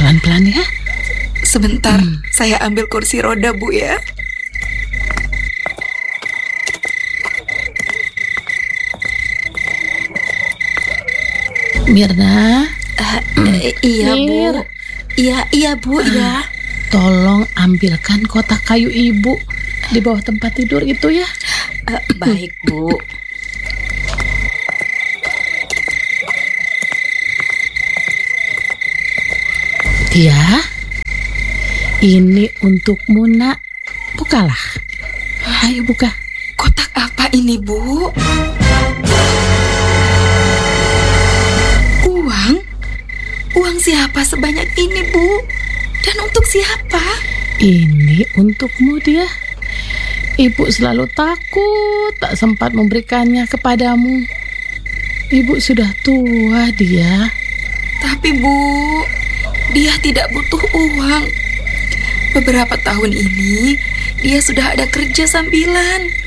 pelan-pelan ya. Sebentar, saya ambil kursi roda, Bu ya. Mirna. Iya, Mir. Bu. Iya, Bu, ya. Tolong ambilkan kotak kayu ibu di bawah tempat tidur itu ya. Baik, Bu. Ya, ini untukmu nak. Bukalah. Ayo buka. Kotak apa ini, Bu? Uang? Uang siapa sebanyak ini, Bu? Dan untuk siapa? Ini untukmu dia. Ibu selalu takut tak sempat memberikannya kepadamu. Ibu sudah tua dia. Tapi, Bu, dia tidak butuh uang. Beberapa tahun ini, dia sudah ada kerja sambilan.